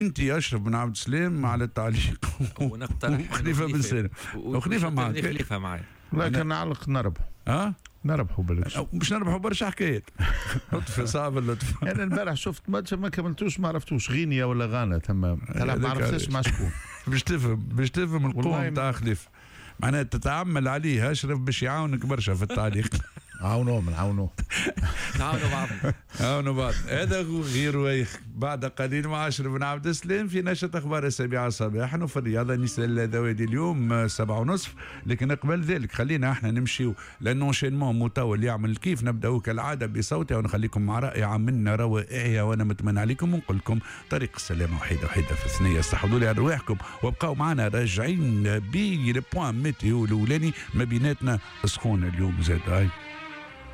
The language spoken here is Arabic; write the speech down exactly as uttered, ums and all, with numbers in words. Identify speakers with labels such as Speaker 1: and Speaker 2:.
Speaker 1: انت اشرف بن عبد السلام على التعليق
Speaker 2: ونقترح
Speaker 1: وخليفه بن سالم وخليفه معك
Speaker 2: خليفه معي
Speaker 3: لكن نعلق نربح
Speaker 1: ها
Speaker 3: نربحوا بلاش
Speaker 1: باش نربحوا برشا حكايات. لطف صعب اللطف.
Speaker 3: انا البارح شفت ماتش ما كملتوش ما عرفتوش غينيا ولا غانا تما ما عرفتش مع شكون.
Speaker 1: باش تفهم باش تفهم القوه نتاع خليفه معناها تتعمل عليه اشرف باش يعاونك برشا في التعليق.
Speaker 3: عاونوه من عاونوه
Speaker 2: نعاونوا بعض
Speaker 1: عاونوا بعض. هذا غير ويخ. بعد قليل مع اشرف بن عبد السلام في نشرة اخبار السابعة صباحا وفي الرياضة نسال الذوادي اليوم سبعة ونصف. لكن قبل ذلك خلينا احنا نمشيو لانونشينمون مطول يعمل كيف نبداو كالعاده بصوتي ونخليكم مع رائعه منا روائعيه وانا متمنى عليكم ونقول لكم طريق السلامه وحيده وحيده في الثنيه. استحضروا لي ارواحكم وابقاو معنا راجعين بالبوان ميتيو الاولاني ما بيناتنا سخونه اليوم زاد هاي.